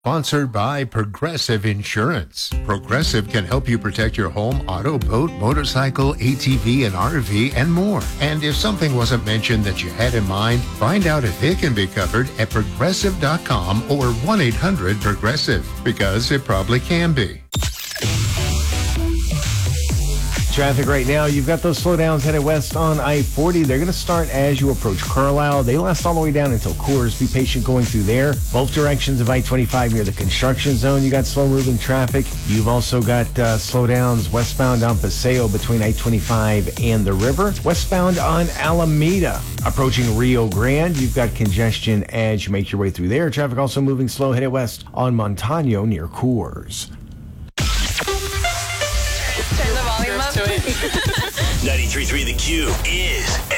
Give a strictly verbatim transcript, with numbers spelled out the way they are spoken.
Sponsored by Progressive Insurance. Progressive can help you protect your home, auto, boat, motorcycle, A T V, and R V, and more. And if something wasn't mentioned that you had in mind, find out if it can be covered at progressive dot com or one eight hundred progressive, because it probably can be. Traffic right now, you've got those slowdowns headed west on I forty. They're going to start as you approach Carlisle. They last all the way down until Coors. Be patient going through there. Both directions of I twenty-five near the construction zone, you got slow-moving traffic. You've also got uh, slowdowns westbound on Paseo between I twenty-five and the river. Westbound on Alameda. Approaching Rio Grande, you've got congestion as you make your way through there. Traffic also moving slow headed west on Montano near Coors. Turn the volume up. ninety-three point three The Q is